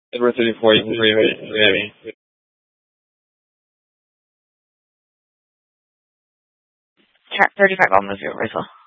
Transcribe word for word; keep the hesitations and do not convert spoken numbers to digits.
Edward thirty-four, you can read me. Track thirty-five, I'll move you over as well.